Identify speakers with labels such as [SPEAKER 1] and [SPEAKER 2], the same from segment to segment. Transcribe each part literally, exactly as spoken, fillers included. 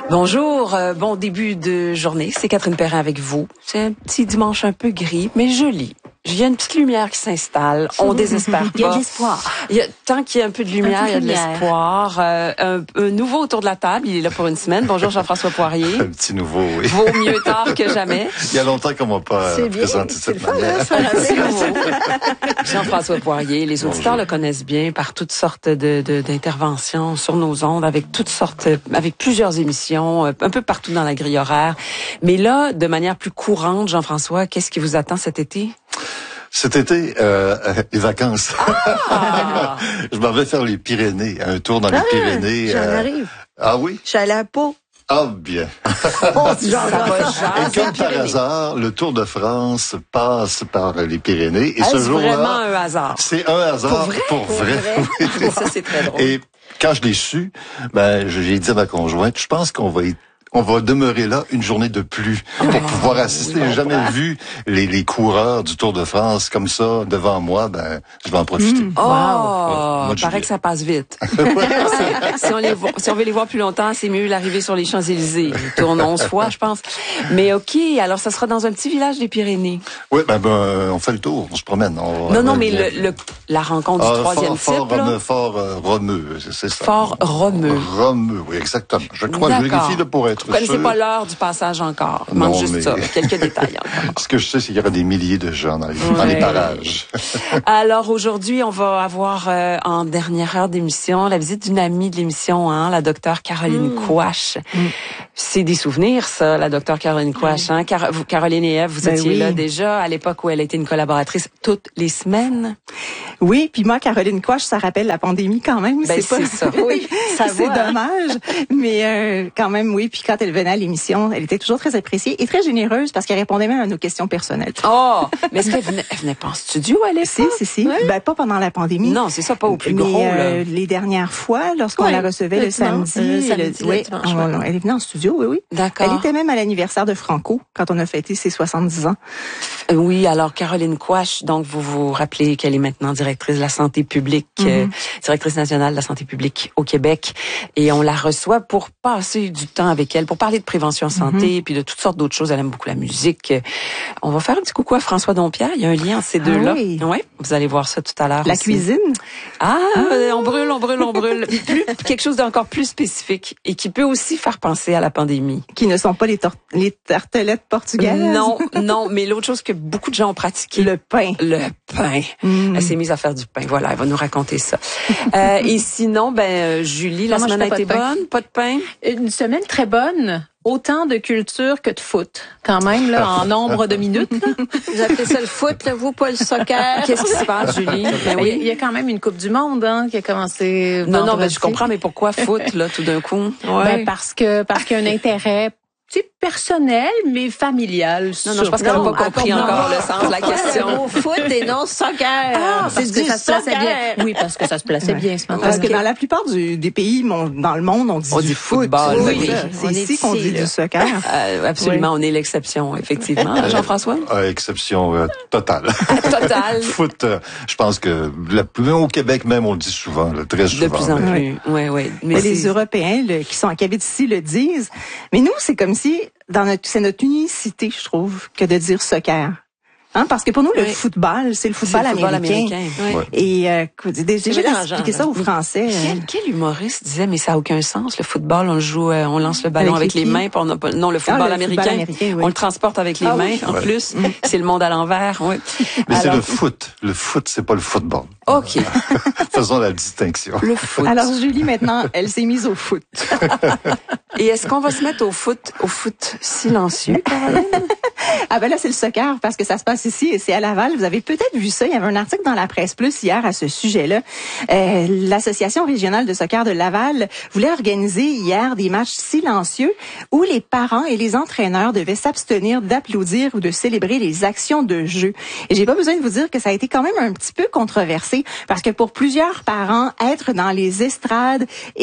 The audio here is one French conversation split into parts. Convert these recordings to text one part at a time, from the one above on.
[SPEAKER 1] Bonjour, euh, bon début de journée. C'est Catherine Perrin avec vous. C'est un petit dimanche un peu gris, mais joli. Il y a une petite lumière qui s'installe. On désespère pas.
[SPEAKER 2] Il y a de l'espoir.
[SPEAKER 1] Il y a, tant qu'il y a un peu de lumière, il y a de l'espoir. Euh, un, un nouveau autour de la table. Il est là pour une semaine. Bonjour Jean-François Poirier.
[SPEAKER 3] Un petit nouveau, oui.
[SPEAKER 1] Vaut mieux tard que jamais.
[SPEAKER 3] Il y a longtemps qu'on m'a pas euh, présenté de cette manière.
[SPEAKER 1] Jean-François Poirier, les auditeurs Bonjour. Le connaissent bien par toutes sortes de, de, d'interventions sur nos ondes, avec toutes sortes, avec plusieurs émissions, un peu partout dans la grille horaire. Mais là, de manière plus courante, Jean-François, qu'est-ce qui vous attend cet été?
[SPEAKER 3] Cet été, euh, les vacances. Ah! Je m'en vais faire les Pyrénées, un tour dans les ah, Pyrénées.
[SPEAKER 2] J'en euh... arrive.
[SPEAKER 3] Ah oui?
[SPEAKER 2] Je suis allée à Pau.
[SPEAKER 3] Ah bien.
[SPEAKER 2] Oh, genre, ça va,
[SPEAKER 3] et comme par hasard, le Tour de France passe par les Pyrénées. Et
[SPEAKER 1] Est-ce
[SPEAKER 3] ce jour-là,
[SPEAKER 1] vraiment un hasard?
[SPEAKER 3] C'est un hasard
[SPEAKER 1] pour vrai.
[SPEAKER 3] Pour vrai.
[SPEAKER 1] Pour vrai.
[SPEAKER 3] Oui.
[SPEAKER 1] Ça c'est très drôle.
[SPEAKER 3] Et quand je l'ai su, ben j'ai dit à ma conjointe, je pense qu'on va y On va demeurer là une journée de plus pour oh, pouvoir assister. J'ai jamais vu les, les coureurs du Tour de France comme ça devant moi. Ben, je vais en profiter.
[SPEAKER 1] Mmh. Oh, il paraît que ça passe vite. si, on les voit, si on veut les voir plus longtemps, c'est mieux l'arrivée sur les Champs-Élysées. Ils tournent onze fois, je pense. Mais ok, alors ça sera dans un petit village des Pyrénées.
[SPEAKER 3] Oui, ben, ben on fait le tour, on se promène. On,
[SPEAKER 1] non, non, mais le, le, la rencontre du ah, troisième
[SPEAKER 3] fort,
[SPEAKER 1] type,
[SPEAKER 3] fort,
[SPEAKER 1] là.
[SPEAKER 3] Fort euh, Romeu, c'est ça.
[SPEAKER 1] Fort Romeu.
[SPEAKER 3] Romeu, oui, exactement. Je crois, je vérifie là pour être
[SPEAKER 1] Vous connaissez
[SPEAKER 3] sûr.
[SPEAKER 1] pas l'heure du passage encore. Il manque
[SPEAKER 3] non,
[SPEAKER 1] juste
[SPEAKER 3] mais...
[SPEAKER 1] ça, quelques détails encore.
[SPEAKER 3] Ce que je sais, c'est qu'il y aura des milliers de gens dans les, ouais. dans les parages.
[SPEAKER 1] Alors aujourd'hui, on va avoir euh, en dernière heure d'émission la visite d'une amie de l'émission, hein, la docteure Caroline mmh. Quach. Mmh. C'est des souvenirs, ça, la docteure Caroline Quach. Hein? Car- vous, Caroline et Ève, vous ben étiez oui. là déjà à l'époque où elle était une collaboratrice toutes les semaines.
[SPEAKER 4] Oui, puis moi, Caroline Quach, ça rappelle la pandémie quand même.
[SPEAKER 1] Ben,
[SPEAKER 4] c'est pas...
[SPEAKER 1] c'est ça.
[SPEAKER 4] Oui, ça c'est va, dommage. Hein? Mais euh, quand même, oui. Puis quand elle venait à l'émission, elle était toujours très appréciée et très généreuse parce qu'elle répondait même à nos questions personnelles.
[SPEAKER 1] Oh, mais est-ce qu'elle venait, elle venait pas en studio à l'époque?
[SPEAKER 4] Si, si, si. Ouais. Ben, pas pendant la pandémie.
[SPEAKER 1] Non, c'est ça, pas au plus
[SPEAKER 4] mais,
[SPEAKER 1] gros.
[SPEAKER 4] Euh,
[SPEAKER 1] là.
[SPEAKER 4] Les dernières fois, lorsqu'on
[SPEAKER 1] ouais.
[SPEAKER 4] la recevait le, le samedi,
[SPEAKER 2] euh, samedi
[SPEAKER 4] le,
[SPEAKER 2] le
[SPEAKER 4] oui,
[SPEAKER 2] dimanche,
[SPEAKER 4] on, on, elle est venue en studio, oui, oui.
[SPEAKER 1] D'accord.
[SPEAKER 4] Elle était même à l'anniversaire de Franco quand on a fêté ses soixante-dix ans.
[SPEAKER 1] Oui, alors Caroline Quach, donc vous vous rappelez qu'elle est maintenant directrice de la santé publique, mm-hmm. euh, directrice nationale de la santé publique au Québec, et on la reçoit pour passer du temps avec elle, pour parler de prévention santé, mm-hmm. puis de toutes sortes d'autres choses. Elle aime beaucoup la musique. On va faire un petit coucou à François Dompierre. Il y a un lien entre ces
[SPEAKER 4] ah
[SPEAKER 1] deux-là.
[SPEAKER 4] Oui.
[SPEAKER 1] Ouais, vous allez voir ça tout à l'heure.
[SPEAKER 4] La
[SPEAKER 1] aussi.
[SPEAKER 4] cuisine.
[SPEAKER 1] Ah, ah, on brûle, on brûle, on brûle. Plus, quelque chose d'encore plus spécifique et qui peut aussi faire penser à la pandémie.
[SPEAKER 4] Qui ne sont pas les, tor- les tartelettes portugaises.
[SPEAKER 1] Non, non, mais l'autre chose que beaucoup de gens ont pratiqué.
[SPEAKER 4] Le pain.
[SPEAKER 1] Le pain. Mm. Elle s'est mise à faire du pain. Voilà, elle va nous raconter ça. euh, et sinon, ben, Julie, la non, semaine a été bonne? Pas de pain?
[SPEAKER 2] Une semaine très bonne. Autant de culture que de foot, quand même, là, en nombre de minutes. Vous appelez ça le foot, là, vous, pas le soccer.
[SPEAKER 1] Qu'est-ce qui se passe, Julie? Ben oui.
[SPEAKER 2] Il y a quand même une Coupe du Monde, hein, qui a commencé
[SPEAKER 1] Non,
[SPEAKER 2] vendredi.
[SPEAKER 1] non, mais je comprends, mais pourquoi foot, là, tout d'un coup?
[SPEAKER 2] Ouais. Ben, parce que, parce qu'il y a un intérêt, tu sais, personnel, mais familial.
[SPEAKER 1] Non, non, je pense qu'elle n'a pas compris non, encore non, le sens de la question.
[SPEAKER 2] Au foot et non soccer.
[SPEAKER 4] Ah,
[SPEAKER 2] c'est du ça se plaçait bien. Oui, parce que ça se plaçait ouais. bien ce matin.
[SPEAKER 4] Parce okay. que dans la plupart du, des pays dans le monde, on dit
[SPEAKER 1] on
[SPEAKER 4] du
[SPEAKER 1] dit football.
[SPEAKER 4] Oui,
[SPEAKER 1] oui.
[SPEAKER 4] C'est ici qu'on dit là. Du soccer.
[SPEAKER 1] Euh, absolument, oui. On est l'exception, effectivement. Jean-François?
[SPEAKER 3] Euh, exception euh, totale.
[SPEAKER 1] Totale.
[SPEAKER 3] Foot, euh, je pense que la, au Québec même, on le dit souvent, là, très souvent.
[SPEAKER 1] De plus en
[SPEAKER 3] mais...
[SPEAKER 1] plus, oui, oui.
[SPEAKER 4] Mais, mais les Européens là, qui sont en cabine ici le disent. Mais nous, c'est comme si dans notre, c'est notre unicité, je trouve, que de dire soccer. Hein, parce que pour nous, oui. le football, c'est le football,
[SPEAKER 1] c'est le football
[SPEAKER 4] américain.
[SPEAKER 1] américain.
[SPEAKER 3] Oui.
[SPEAKER 4] Et euh, déjà, j'ai expliqué ça aux Français.
[SPEAKER 1] Quel, quel humoriste disait, mais ça n'a aucun sens. Le football, on joue, euh, on lance le ballon avec, avec les, les mains. Puis on a pas, non, le football ah, le américain, football américain oui. on le transporte avec les ah, mains. Oui. En ouais. plus, c'est le monde à l'envers. Oui.
[SPEAKER 3] Mais alors, c'est le foot. Le foot, c'est pas le football.
[SPEAKER 1] OK.
[SPEAKER 3] Faisons la distinction.
[SPEAKER 1] Le foot.
[SPEAKER 4] Alors, Julie, maintenant, elle s'est mise au foot.
[SPEAKER 1] Et est-ce qu'on va se mettre au foot, au foot silencieux, Caroline?
[SPEAKER 4] Ah ben là, c'est le soccer parce que ça se passe ici et c'est à Laval. Vous avez peut-être vu ça. Il y avait un article dans la Presse Plus hier à ce sujet-là. Euh, L'Association régionale de soccer de Laval voulait organiser hier des matchs silencieux où les parents et les entraîneurs devaient s'abstenir d'applaudir ou de célébrer les actions de jeu. Et j'ai pas besoin de vous dire que ça a été quand même un petit peu controversé parce que pour plusieurs parents, être dans les estrades et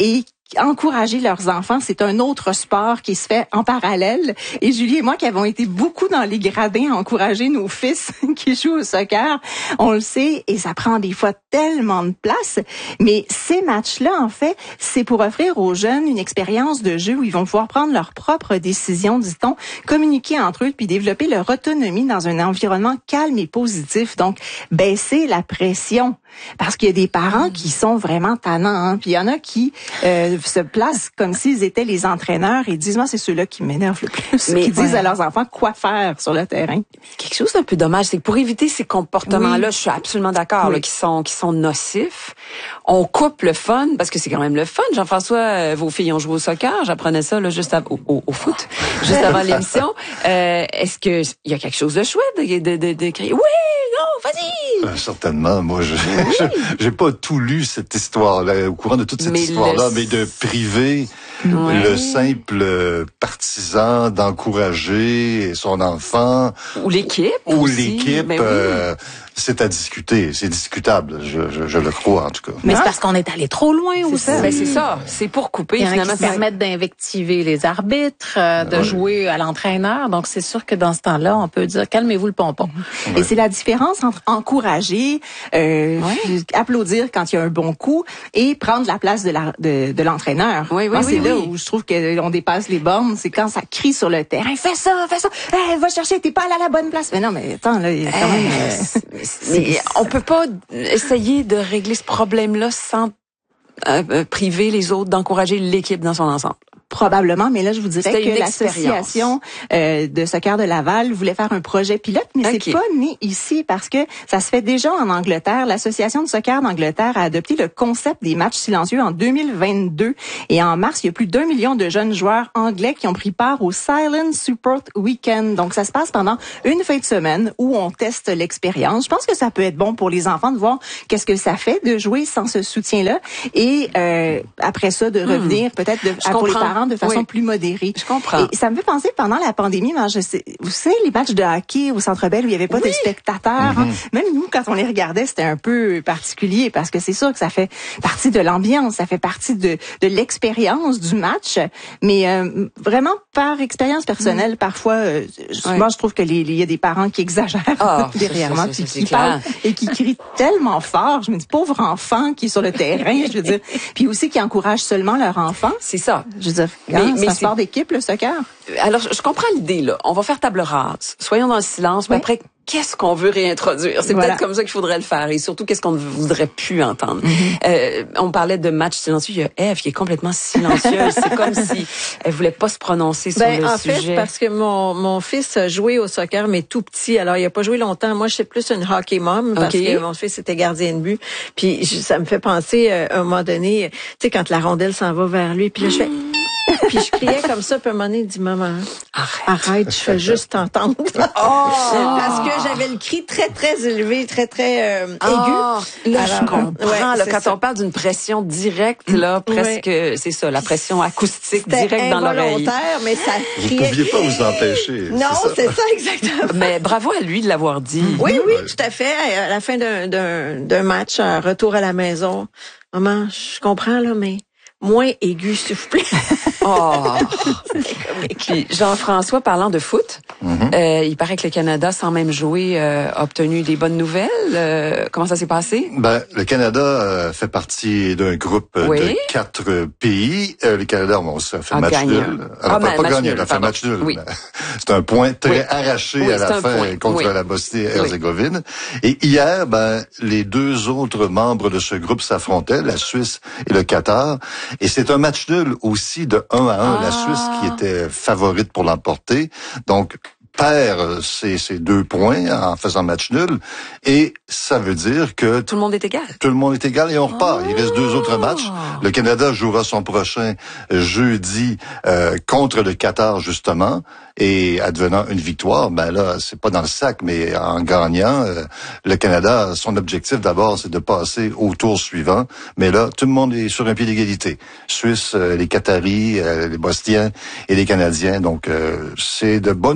[SPEAKER 4] encourager leurs enfants, c'est un autre sport qui se fait en parallèle. Et Julie et moi, qui avons été beaucoup dans les gradins à encourager nos fils qui jouent au soccer, on le sait, et ça prend des fois tellement de place. Mais ces matchs-là, en fait, c'est pour offrir aux jeunes une expérience de jeu où ils vont pouvoir prendre leurs propres décisions, dit-on, communiquer entre eux, puis développer leur autonomie dans un environnement calme et positif. Donc, baisser la pression. Parce qu'il y a des parents qui sont vraiment tannants, hein, puis il y en a qui euh, se placent comme s'ils étaient les entraîneurs et disent, moi, c'est ceux-là qui m'énervent le plus, mais, qui disent ouais. à leurs enfants quoi faire sur le terrain.
[SPEAKER 1] Quelque chose d'un peu dommage, c'est que pour éviter ces comportements-là, oui. je suis absolument d'accord,
[SPEAKER 4] oui.
[SPEAKER 1] là, qui sont qui sont nocifs, on coupe le fun, parce que c'est quand même le fun. Jean-François, euh, vos filles ont joué au soccer, j'apprenais ça là juste av- au, au, au foot, juste avant l'émission. Euh, est-ce que il y a quelque chose de chouette de, de, de, de crier, oui, non, vas-y!
[SPEAKER 3] Euh, certainement, moi, je oui. j'ai pas tout lu cette histoire-là, au courant de toute cette mais histoire-là, le... mais de priver ouais. le simple partisan d'encourager son enfant
[SPEAKER 1] ou l'équipe
[SPEAKER 3] ou
[SPEAKER 1] aussi.
[SPEAKER 3] l'équipe.
[SPEAKER 1] Ben oui.
[SPEAKER 3] euh, c'est à discuter, c'est discutable, je, je, je le crois en tout cas.
[SPEAKER 2] Mais c'est parce qu'on est allé trop loin aussi.
[SPEAKER 1] Ben c'est ça, c'est pour couper.
[SPEAKER 2] Il y en a
[SPEAKER 1] finalement,
[SPEAKER 2] qui se permettent d'invectiver les arbitres, euh, de ouais. jouer à l'entraîneur. Donc c'est sûr que dans ce temps-là, on peut dire calmez-vous le pompon.
[SPEAKER 4] Ouais. Et c'est la différence entre encourager, euh, ouais. applaudir quand il y a un bon coup et prendre la place de la de, de l'entraîneur.
[SPEAKER 1] Oui, oui,
[SPEAKER 4] Moi,
[SPEAKER 1] oui,
[SPEAKER 4] c'est
[SPEAKER 1] oui,
[SPEAKER 4] là
[SPEAKER 1] oui.
[SPEAKER 4] où je trouve qu'on dépasse les bornes, c'est quand ça crie sur le terrain, fais ça, fais ça, hey, va chercher, t'es pas allé à la bonne place. Mais non, mais attends là, il y a quand même. Euh,
[SPEAKER 1] mais on peut pas essayer de régler ce problème-là sans euh, priver les autres d'encourager l'équipe dans son ensemble.
[SPEAKER 4] Probablement, mais là, je vous dirais que l'association euh, de soccer de Laval voulait faire un projet pilote, mais okay. c'est pas né ici parce que ça se fait déjà en Angleterre. L'association de soccer d'Angleterre a adopté le concept des matchs silencieux en deux mille vingt-deux et en mars, il y a plus d'un million de jeunes joueurs anglais qui ont pris part au Silent Support Weekend. Donc, ça se passe pendant une fin de semaine où on teste l'expérience. Je pense que ça peut être bon pour les enfants de voir qu'est-ce que ça fait de jouer sans ce soutien-là et euh, après ça, de revenir hmm. peut-être de, à, pour les parents de façon oui. plus modérée.
[SPEAKER 1] Je comprends.
[SPEAKER 4] Et ça me fait penser pendant la pandémie, moi, je sais, vous savez les matchs de hockey au Centre Bell où il y avait pas oui. de spectateurs. Mm-hmm. Hein? Même nous, quand on les regardait, c'était un peu particulier parce que c'est sûr que ça fait partie de l'ambiance, ça fait partie de, de l'expérience du match. Mais euh, vraiment par expérience personnelle, mm. parfois, euh, oui. moi je trouve que les, les, y a des parents qui exagèrent oh, derrière moi, puis qui parlent et qui crient tellement fort. Je me dis pauvre enfant qui est sur le terrain, je veux dire. Puis aussi qui encouragent seulement leur enfant.
[SPEAKER 1] C'est ça.
[SPEAKER 4] Je veux dire. Mais, hein, mais c'est un sport d'équipe, le soccer.
[SPEAKER 1] Alors, je, je comprends l'idée, là. On va faire table rase. Soyons dans le silence, mais oui. après, qu'est-ce qu'on veut réintroduire? C'est voilà. peut-être comme ça qu'il faudrait le faire. Et surtout, qu'est-ce qu'on ne voudrait plus entendre? Mm-hmm. Euh, on parlait de match silencieux. Il y a Ève qui est complètement silencieuse. C'est comme si elle voulait pas se prononcer sur
[SPEAKER 2] ben,
[SPEAKER 1] le
[SPEAKER 2] en
[SPEAKER 1] sujet.
[SPEAKER 2] En fait, parce que mon, mon fils a joué au soccer, mais tout petit. Alors, il a pas joué longtemps. Moi, je suis plus une hockey mom parce okay. que mon fils était gardien de but. Puis, je, ça me fait penser, euh, à un moment donné, tu sais, quand la rondelle s'en va vers lui, puis là, je fais... Puis je criais comme ça, puis à un moment donné, il dit, maman, arrête, arrête je fais juste t'entendre. Oh! Parce que j'avais le cri très, très élevé, très, très euh,
[SPEAKER 1] oh!
[SPEAKER 2] aigu.
[SPEAKER 1] Là, Alors, je comprends. Ouais, là, quand ça. on parle d'une pression directe, là, presque, ouais. c'est ça, la pression acoustique
[SPEAKER 2] C'était
[SPEAKER 1] directe dans l'oreille.
[SPEAKER 2] involontaire, mais ça criait.
[SPEAKER 3] Vous ne pouviez pas vous empêcher.
[SPEAKER 2] Non, c'est ça. c'est ça, exactement.
[SPEAKER 1] Mais bravo à lui de l'avoir dit.
[SPEAKER 2] Oui, oui, tout à fait. À la fin d'un, d'un, d'un match, un retour à la maison, maman, je comprends, là, mais... moins aigu, s'il vous plaît.
[SPEAKER 1] Oh. Puis Jean-François, parlant de foot, mm-hmm. euh, il paraît que le Canada, sans même jouer, euh, a obtenu des bonnes nouvelles. Euh, comment ça s'est passé?
[SPEAKER 3] Ben, le Canada euh, fait partie d'un groupe oui. de quatre pays. Euh, le Canada, bon, ça fait a match gagné. nul.
[SPEAKER 1] Ah,
[SPEAKER 3] pas,
[SPEAKER 1] ben,
[SPEAKER 3] pas
[SPEAKER 1] match
[SPEAKER 3] gagné,
[SPEAKER 1] nul,
[SPEAKER 3] il a fait match nul.
[SPEAKER 1] Oui.
[SPEAKER 3] C'est un point très oui. arraché
[SPEAKER 1] oui,
[SPEAKER 3] à la fin
[SPEAKER 1] point.
[SPEAKER 3] contre
[SPEAKER 1] oui.
[SPEAKER 3] la Bosnie-Herzégovine. Oui. Et hier, ben, les deux autres membres de ce groupe s'affrontaient, la Suisse et le Qatar. Et c'est un match nul aussi de un à un. Ah. La Suisse qui était favorite pour l'emporter. Donc, perd ces, ces deux points en faisant match nul. Et ça veut dire que...
[SPEAKER 1] Tout le monde est égal.
[SPEAKER 3] Tout le monde est égal et on repart. Oh. Il reste deux autres matchs. Le Canada jouera son prochain jeudi euh, contre le Qatar, justement. Et advenant une victoire, ben là, c'est pas dans le sac, mais en gagnant, euh, le Canada, son objectif d'abord, c'est de passer au tour suivant. Mais là, tout le monde est sur un pied d'égalité. Suisse, euh, les Qataris, euh, les Bosniens et les Canadiens. Donc, euh, c'est de bon augure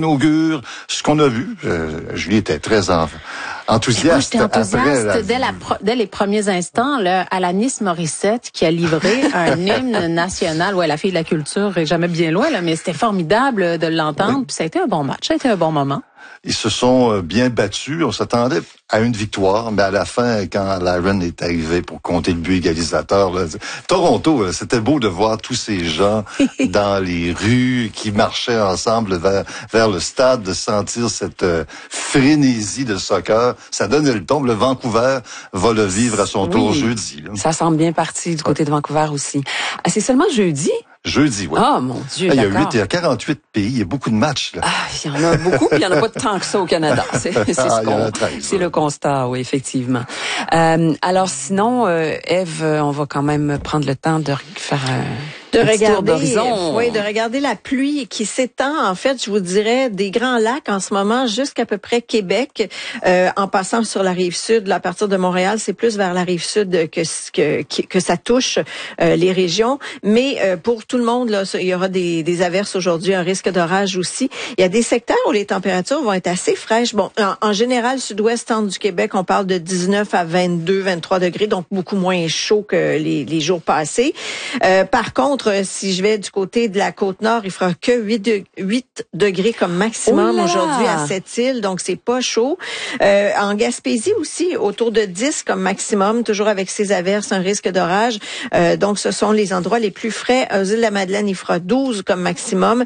[SPEAKER 3] sur ce qu'on a vu. Euh, Julie était très en, enthousiaste.
[SPEAKER 5] Moi, j'étais enthousiaste
[SPEAKER 3] après la...
[SPEAKER 5] dès, la pro... dès les premiers instants. Là, Alanis Morissette qui a livré un hymne national. Ouais, la fille de la culture est jamais bien loin, là, mais c'était formidable de l'entendre. Oui. Puis ça a été un bon match, ça a été un bon moment.
[SPEAKER 3] Ils se sont bien battus. On s'attendait à une victoire, mais à la fin, quand Laron est arrivé pour compter le but égalisateur, là, Toronto, là, c'était beau de voir tous ces gens dans les rues qui marchaient ensemble vers, vers le stade, de sentir cette euh, frénésie de soccer. Ça donnait le ton. Le Vancouver va le vivre à son oui, tour jeudi. Là.
[SPEAKER 1] Ça semble bien parti du côté de Vancouver aussi. Ah, c'est seulement jeudi?
[SPEAKER 3] Jeudi, oui.
[SPEAKER 1] Ah, oh, mon Dieu,
[SPEAKER 3] ah, il y a
[SPEAKER 1] d'accord.
[SPEAKER 3] huit, il y a quarante-huit pays, il y a beaucoup de matchs, là.
[SPEAKER 1] Ah, il y en a beaucoup, puis il y en a pas tant que ça au Canada. C'est, c'est
[SPEAKER 3] ah,
[SPEAKER 1] ce qu'on, c'est le constat, oui, effectivement. Euh, alors sinon, euh, Ève, on va quand même prendre le temps de faire un...
[SPEAKER 2] De regarder, oui, de regarder la pluie qui s'étend, en fait, je vous dirais, des Grands Lacs en ce moment jusqu'à peu près Québec, euh, en passant sur la rive sud. Là, à partir de Montréal, c'est plus vers la rive sud que que que ça touche euh, les régions. Mais euh, pour tout le monde, là, il y aura des, des averses aujourd'hui, un risque d'orage aussi. Il y a des secteurs où les températures vont être assez fraîches. Bon, en, en général, sud-ouest, centre du Québec, on parle de dix-neuf à vingt-deux, vingt-trois degrés, donc beaucoup moins chaud que les, les jours passés. Euh, par contre, si je vais du côté de la Côte-Nord, il fera que huit degrés comme maximum aujourd'hui à Sept-Îles, donc c'est pas chaud. Euh, en Gaspésie aussi, autour de dix comme maximum, toujours avec ces averses, un risque d'orage. Euh, donc ce sont les endroits les plus frais. Aux îles de la Madeleine, il fera douze comme maximum.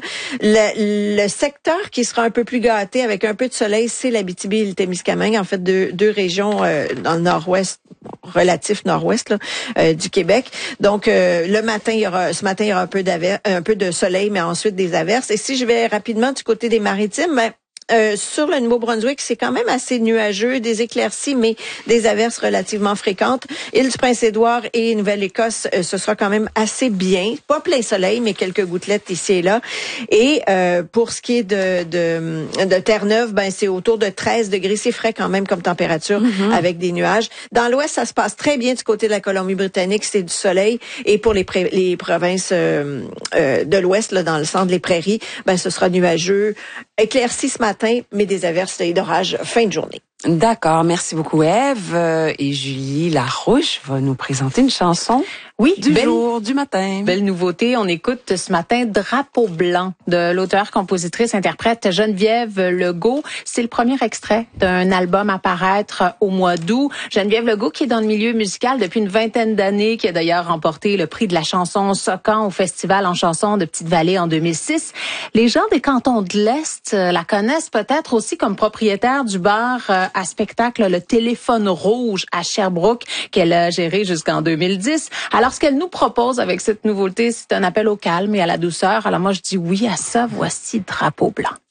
[SPEAKER 2] Le, le secteur qui sera un peu plus gâté avec un peu de soleil, c'est l'Abitibi et le Témiscamingue, en fait deux, deux régions euh, dans le nord-ouest, relatif nord-ouest là, euh, du Québec. Donc euh, le matin, il y aura ce matin il y aura un peu d'aver, un peu de soleil, mais ensuite des averses. Et si je vais rapidement du côté des maritimes, ben, Euh, sur le Nouveau-Brunswick, c'est quand même assez nuageux, des éclaircies, mais des averses relativement fréquentes. Île du Prince-Édouard et Nouvelle-Écosse, euh, ce sera quand même assez bien. Pas plein soleil, mais quelques gouttelettes ici et là. Et euh, pour ce qui est de, de, de Terre-Neuve, ben c'est autour de treize degrés. C'est frais quand même comme température, mm-hmm. avec des nuages. Dans l'ouest, ça se passe très bien du côté de la Colombie-Britannique, c'est du soleil. Et pour les, pré- les provinces euh, euh, de l'ouest, là, dans le centre des prairies, ben ce sera nuageux, éclairci ce matin, mais des averses et d'orage fin de journée.
[SPEAKER 1] D'accord, merci beaucoup Ève. Euh, et Julie Larouche va nous présenter une chanson
[SPEAKER 5] oui,
[SPEAKER 1] du
[SPEAKER 5] belle,
[SPEAKER 1] jour, du matin.
[SPEAKER 5] Belle nouveauté, on écoute ce matin Drapeau blanc de l'auteur, compositrice, interprète Geneviève Legault. C'est le premier extrait d'un album à paraître au mois d'août. Geneviève Legault qui est dans le milieu musical depuis une vingtaine d'années, qui a d'ailleurs remporté le prix de la chanson Socan au Festival en chanson de Petite-Vallée en deux mille six. Les gens des cantons de l'Est la connaissent peut-être aussi comme propriétaire du bar à spectacle Le Téléphone Rouge à Sherbrooke qu'elle a géré jusqu'en deux mille dix. Alors, ce qu'elle nous propose avec cette nouveauté, c'est un appel au calme et à la douceur. Alors moi, je dis oui à ça. Voici Drapeau blanc.